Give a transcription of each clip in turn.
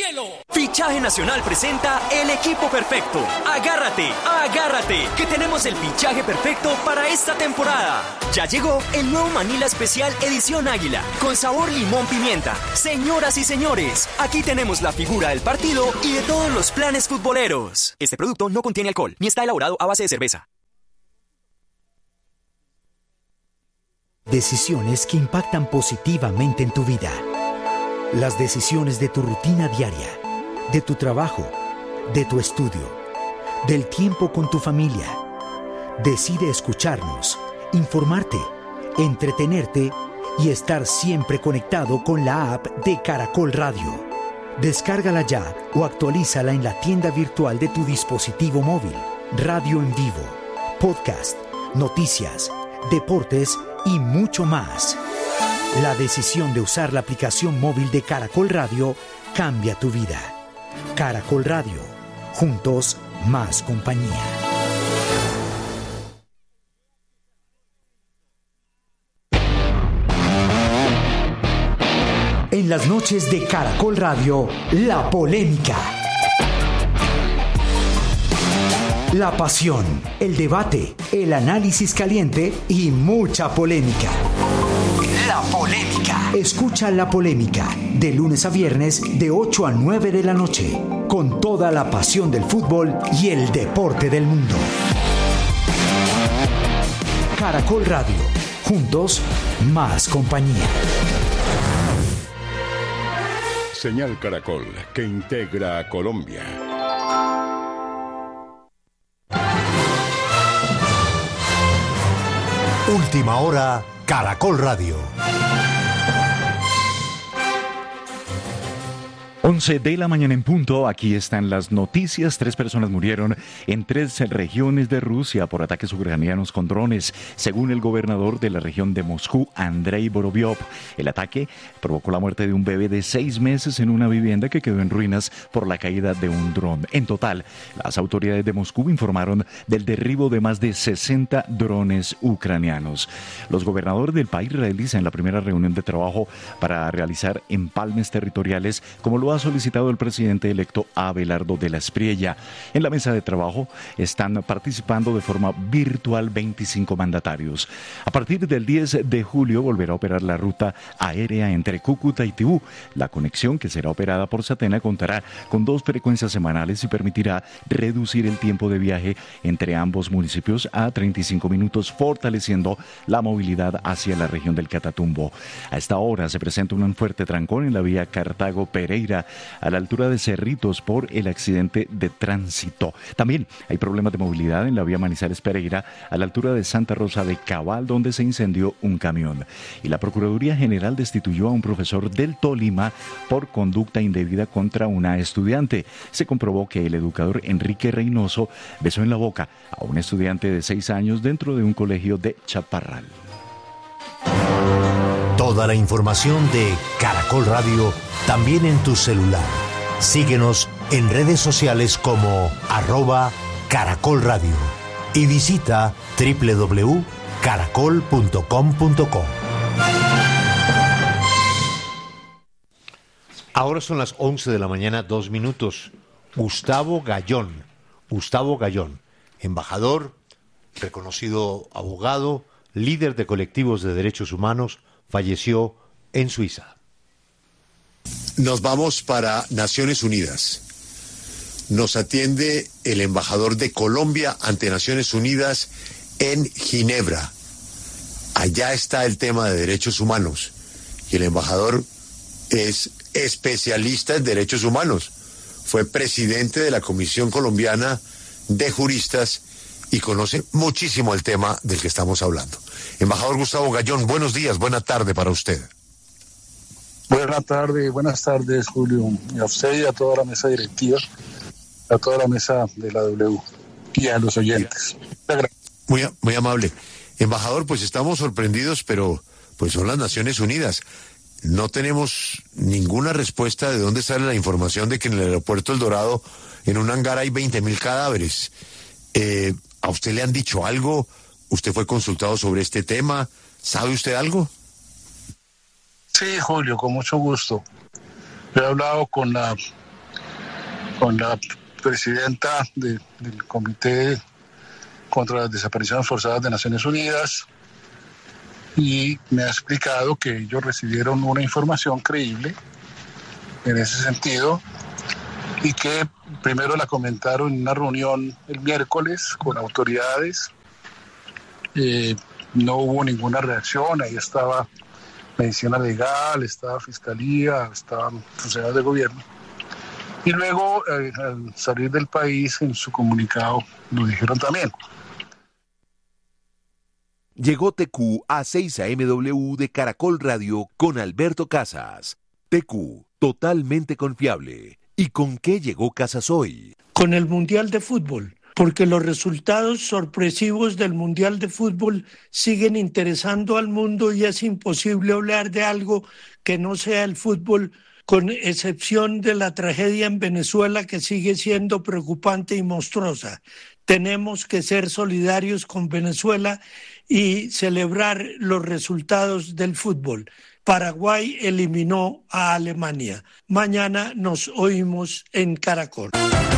cielo. Fichaje Nacional presenta el equipo perfecto. Agárrate, agárrate, que tenemos el fichaje perfecto para esta temporada. Ya llegó el nuevo Manila Especial Edición Águila, con sabor limón pimienta. Señoras y señores, aquí tenemos la figura del partido y de todos los planes futboleros. Este producto no contiene alcohol, ni está elaborado a base de cerveza. Decisiones que impactan positivamente en tu vida. Las decisiones de tu rutina diaria, de tu trabajo, de tu estudio, del tiempo con tu familia. Decide escucharnos, informarte, entretenerte y estar siempre conectado con la app de Caracol Radio. Descárgala ya o actualízala en la tienda virtual de tu dispositivo móvil. Radio en vivo, podcast, noticias, deportes y mucho más. La decisión de usar la aplicación móvil de Caracol Radio cambia tu vida. Caracol Radio. Juntos, más compañía. En las noches de Caracol Radio, la polémica. La pasión, el debate, el análisis caliente y mucha polémica. La polémica. Escucha La Polémica, de lunes a viernes, de 8 a 9 de la noche, con toda la pasión del fútbol y el deporte del mundo. Caracol Radio. Juntos, más compañía. Señal Caracol, que integra a Colombia. Última hora, Caracol Radio. 11 de la mañana en punto, aquí están las noticias. 3 personas murieron en 3 regiones de Rusia por ataques ucranianos con drones, según el gobernador de la región de Moscú, Andrei Vorobyov. El ataque provocó la muerte de un bebé de 6 meses en una vivienda que quedó en ruinas por la caída de un dron. En total, las autoridades de Moscú informaron del derribo de más de 60 drones ucranianos. Los gobernadores del país realizan la primera reunión de trabajo para realizar empalmes territoriales, como lo ha solicitado el presidente electo Abelardo de la Espriella. En la mesa de trabajo están participando de forma virtual 25 mandatarios. A partir del 10 de julio volverá a operar la ruta aérea entre Cúcuta y Tibú. La conexión, que será operada por Satena, contará con 2 frecuencias semanales y permitirá reducir el tiempo de viaje entre ambos municipios a 35 minutos, fortaleciendo la movilidad hacia la región del Catatumbo. A esta hora se presenta un fuerte trancón en la vía Cartago-Pereira, a la altura de Cerritos, por el accidente de tránsito. También hay problemas de movilidad en la vía Manizales-Pereira, a la altura de Santa Rosa de Cabal, donde se incendió un camión. Y la Procuraduría General destituyó a un profesor del Tolima por conducta indebida contra una estudiante. Se comprobó que el educador Enrique Reynoso besó en la boca a un estudiante de 6 años dentro de un colegio de Chaparral. Toda la información de Caracol Radio también en tu celular. Síguenos en redes sociales como @Caracol Radio y visita www.caracol.com.co. Ahora son las 11 de la mañana, 2 minutos. Gustavo Gallón, embajador, reconocido abogado, líder de colectivos de derechos humanos, falleció en Suiza. Nos vamos para Naciones Unidas. Nos atiende el embajador de Colombia ante Naciones Unidas en Ginebra. Allá está el tema de derechos humanos. Y el embajador es especialista en derechos humanos. Fue presidente de la Comisión Colombiana de Juristas y conoce muchísimo el tema del que estamos hablando. Embajador Gustavo Gallón, buenos días, buena tarde para usted. Buenas tardes, Julio, y a usted y a toda la mesa directiva, a toda la mesa de la W y a los oyentes. Muy amable. Embajador, pues estamos sorprendidos, pero pues son las Naciones Unidas. No tenemos ninguna respuesta de dónde sale la información de que en el aeropuerto El Dorado, en un hangar, hay 20.000 cadáveres. ¿A usted le han dicho algo? ¿Usted fue consultado sobre este tema? ¿Sabe usted algo? Sí, Julio, con mucho gusto. He hablado con la con la presidenta del Comité contra las Desapariciones Forzadas de Naciones Unidas, y me ha explicado que ellos recibieron una información creíble en ese sentido y que primero la comentaron en una reunión el miércoles con autoridades. No hubo ninguna reacción, ahí estaba medicina legal, estaba fiscalía, estaban funcionarios de gobierno. Y luego, al salir del país, en su comunicado lo dijeron también. Llegó TQ a 6 AMW de Caracol Radio con Alberto Casas. TQ, totalmente confiable. ¿Y con qué llegó Casas hoy? Con el Mundial de Fútbol, porque los resultados sorpresivos del Mundial de Fútbol siguen interesando al mundo y es imposible hablar de algo que no sea el fútbol, con excepción de la tragedia en Venezuela, que sigue siendo preocupante y monstruosa. Tenemos que ser solidarios con Venezuela y celebrar los resultados del fútbol. Paraguay eliminó a Alemania. Mañana nos oímos en Caracol.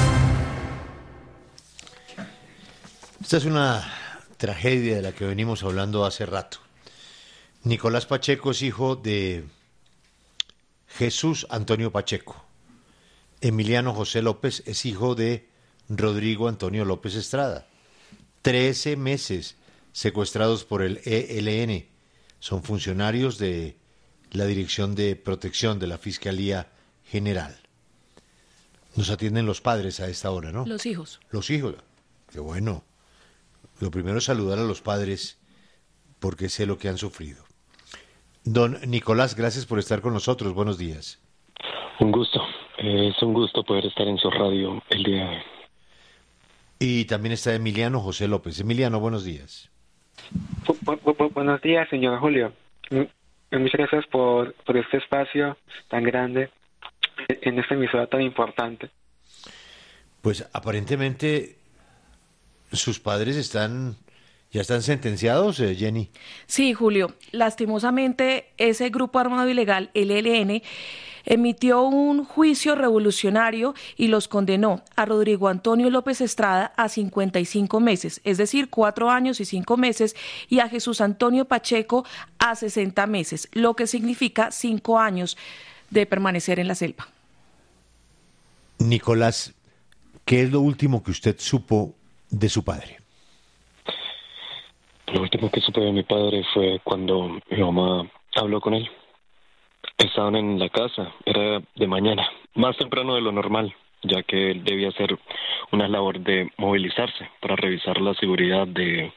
Esta es una tragedia de la que venimos hablando hace rato. Nicolás Pacheco es hijo de Jesús Antonio Pacheco. Emiliano José López es hijo de Rodrigo Antonio López Estrada. 13 meses secuestrados por el ELN. Son funcionarios de la Dirección de Protección de la Fiscalía General. Nos atienden los padres a esta hora, ¿no? Los hijos. Los hijos. Qué bueno. Lo primero es saludar a los padres porque sé lo que han sufrido. Don Nicolás, gracias por estar con nosotros. Buenos días. Un gusto. Es un gusto poder estar en su radio el día de hoy. Y también está Emiliano José López. Emiliano, buenos días. Buenos días, señor Julio. Muchas gracias por este espacio tan grande en esta emisora tan importante. Pues aparentemente sus padres ya están sentenciados, Jenny. Sí, Julio. Lastimosamente, ese grupo armado ilegal, el ELN, emitió un juicio revolucionario y los condenó a Rodrigo Antonio López Estrada a 55 meses, es decir, 4 años y 5 meses, y a Jesús Antonio Pacheco a 60 meses, lo que significa 5 años de permanecer en la selva. Nicolás, ¿qué es lo último que usted supo de su padre? Lo último que supe de mi padre fue cuando mi mamá habló con él. Estaban en la casa, era de mañana, más temprano de lo normal, ya que él debía hacer una labor de movilizarse para revisar la seguridad de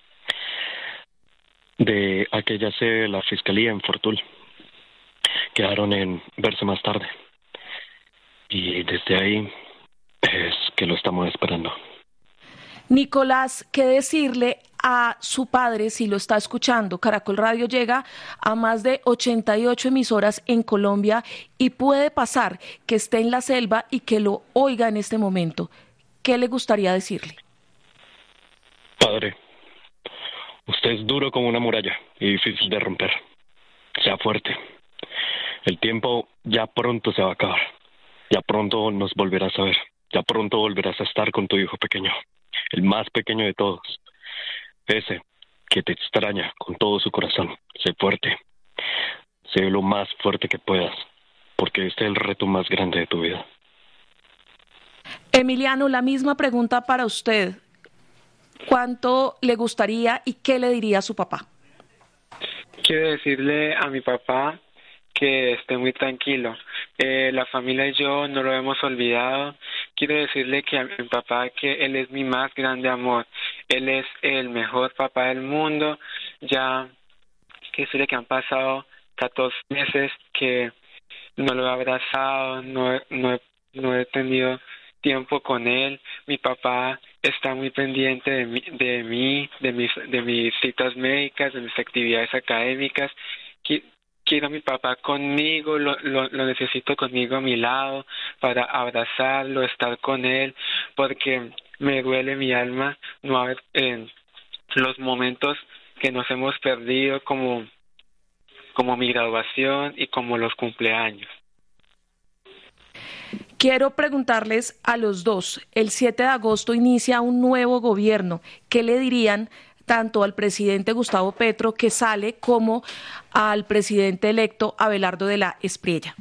aquella sede de la Fiscalía en Fortul. Quedaron en verse más tarde. Y desde ahí es que lo estamos esperando. Nicolás, ¿qué decirle a su padre si lo está escuchando? Caracol Radio llega a más de 88 emisoras en Colombia y puede pasar que esté en la selva y que lo oiga en este momento. ¿Qué le gustaría decirle? Padre, usted es duro como una muralla y difícil de romper. Sea fuerte. El tiempo ya pronto se va a acabar. Ya pronto nos volverás a ver. Ya pronto volverás a estar con tu hijo pequeño. El más pequeño de todos. Ese que te extraña con todo su corazón. Sé fuerte. Sé lo más fuerte que puedas. Porque este es el reto más grande de tu vida. Emiliano, la misma pregunta para usted. ¿Cuánto le gustaría y qué le diría a su papá? Quiero decirle a mi papá que esté muy tranquilo. La familia y yo no lo hemos olvidado. Quiero decirle que a mi papá que él es mi más grande amor. Él es el mejor papá del mundo. Ya quiero decirle que han pasado 14 meses que no lo he abrazado, no he tenido tiempo con él. Mi papá está muy pendiente de mí, de mis citas médicas, de mis actividades académicas. Quiero a mi papá conmigo, lo necesito conmigo a mi lado para abrazarlo, estar con él, porque me duele mi alma no haber los momentos que nos hemos perdido como mi graduación y como los cumpleaños. Quiero preguntarles a los dos, el 7 de agosto inicia un nuevo gobierno. ¿Qué le dirían tanto al presidente Gustavo Petro, que sale, como al presidente electo Abelardo de la Espriella?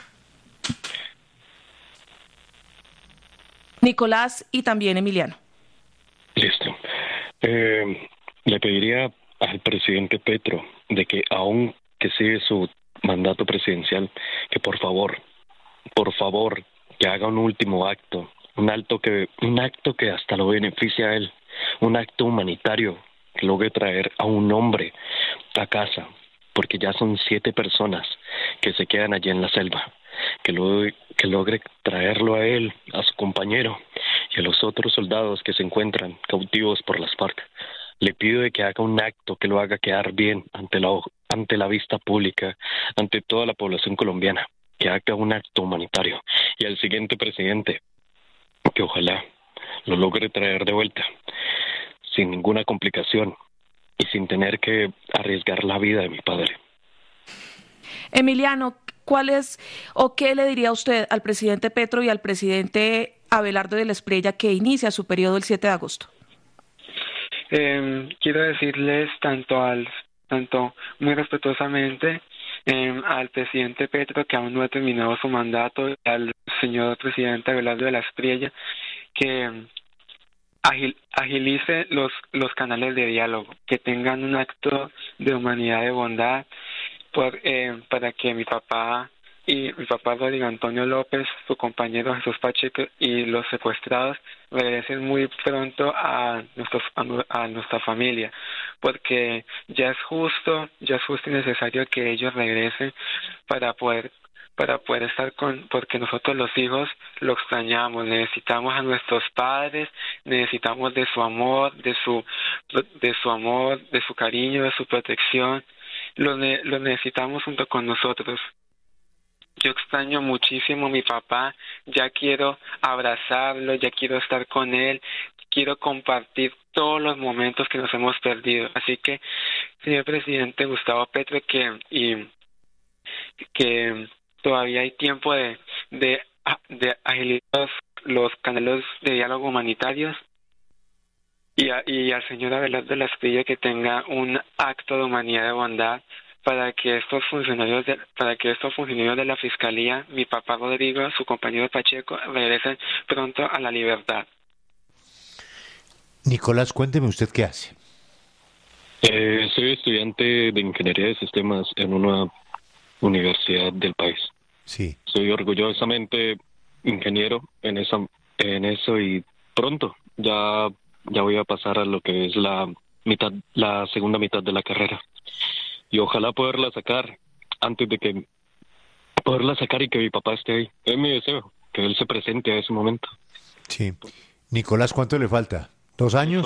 Nicolás y también Emiliano. Listo. Le pediría al presidente Petro de que, aun que sigue su mandato presidencial, que por favor, que haga un último acto, un acto que hasta lo beneficie a él, un acto humanitario que logre traer a un hombre a casa, porque ya son 7 personas que se quedan allí en la selva, que logre traerlo a él, a su compañero y a los otros soldados que se encuentran cautivos por las FARC. Le pido de que haga un acto que lo haga quedar bien ante la vista pública, ante toda la población colombiana, que haga un acto humanitario. Y al siguiente presidente, que ojalá lo logre traer de vuelta, sin ninguna complicación y sin tener que arriesgar la vida de mi padre. Emiliano, ¿cuál es o qué le diría usted al presidente Petro y al presidente Abelardo de la Espriella, que inicia su periodo el 7 de agosto? Quiero decirles tanto muy respetuosamente al presidente Petro, que aún no ha terminado su mandato, y al señor presidente Abelardo de la Espriella, que agilice los canales de diálogo, que tengan un acto de humanidad, de bondad, para que mi papá Rodrigo Antonio López, su compañero Jesús Pacheco y los secuestrados regresen muy pronto a nuestra familia, porque ya es justo y necesario que ellos regresen para poder estar porque nosotros los hijos lo extrañamos, necesitamos a nuestros padres, necesitamos de su amor, de su cariño, de su protección, lo necesitamos junto con nosotros. Yo extraño muchísimo a mi papá, ya quiero abrazarlo, ya quiero estar con él, quiero compartir todos los momentos que nos hemos perdido. Así que, señor presidente Gustavo Petro, que todavía hay tiempo de agilizar los canales de diálogo humanitarios, y al señor Abelardo de la Espriella, que tenga un acto de humanidad, de bondad, para que estos funcionarios de la Fiscalía, mi papá Rodrigo, su compañero Pacheco, regresen pronto a la libertad. Nicolás, cuénteme usted qué hace. Soy estudiante de Ingeniería de Sistemas en una universidad del país. Sí. Soy orgullosamente ingeniero en eso, y pronto ya voy a pasar a lo que es la segunda mitad de la carrera. Y ojalá poderla sacar y que mi papá esté ahí. Es mi deseo, que él se presente a ese momento. Sí. Nicolás, ¿cuánto le falta? ¿2 años?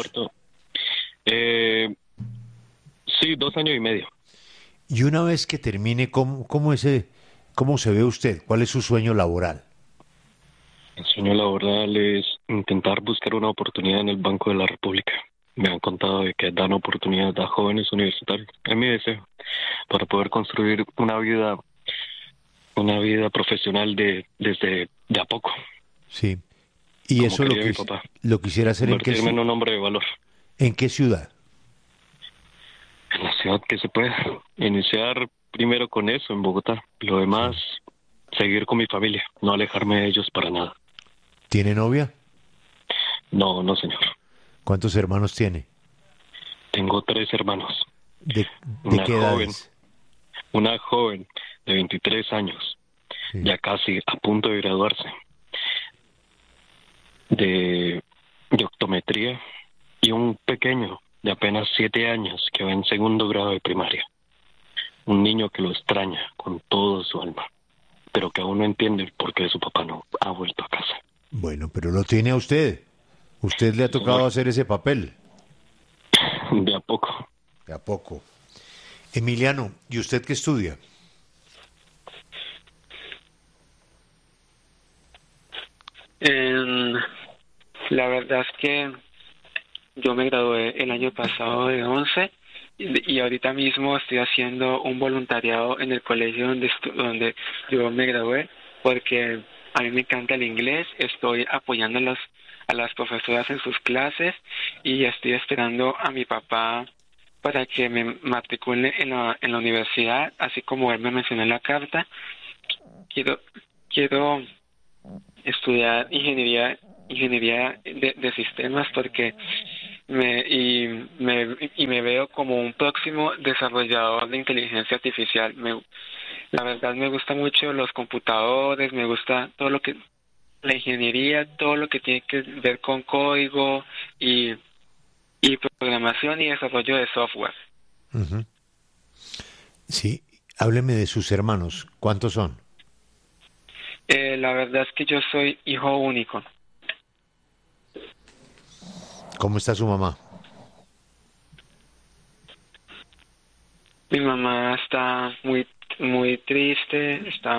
Sí, 2 años y medio. Y una vez que termine, ¿cómo se ve usted? ¿Cuál es su sueño laboral? El sueño laboral es intentar buscar una oportunidad en el Banco de la República. Me han contado de que dan oportunidades a jóvenes universitarios. Es mi deseo, para poder construir una vida profesional desde de a poco. Sí. Y como eso lo quisiera hacer convertirme en un hombre de valor. ¿En qué ciudad? En la ciudad que se pueda. Iniciar primero con eso, en Bogotá. Lo demás, seguir con mi familia, no alejarme de ellos para nada. ¿Tiene novia? No, señor. ¿Cuántos hermanos tiene? Tengo 3 hermanos. ¿De qué edades? Una joven de 23 años, sí, ya casi a punto de graduarse, de optometría, y un pequeño de apenas 7 años que va en 2º grado de primaria. Un niño que lo extraña con todo su alma, pero que aún no entiende por qué su papá no ha vuelto a casa. Bueno, pero lo tiene a usted. Usted le ha tocado hacer ese papel. De a poco. De a poco. Emiliano, ¿y usted qué estudia? La verdad es que yo me gradué el año pasado de 11 y ahorita mismo estoy haciendo un voluntariado en el colegio donde yo me gradué, porque A mí me encanta el inglés, estoy apoyando a las profesoras en sus clases y estoy esperando a mi papá para que me matricule en la universidad, así como él me mencionó en la carta. Quiero estudiar ingeniería de sistemas porque me veo como un próximo desarrollador de inteligencia artificial. La verdad me gusta mucho los computadores, me gusta todo lo que la ingeniería, todo lo que tiene que ver con código y programación y desarrollo de software. Uh-huh. Sí, hábleme de sus hermanos. ¿Cuántos son? La verdad es que yo soy hijo único. ¿Cómo está su mamá? Mi mamá está muy triste, está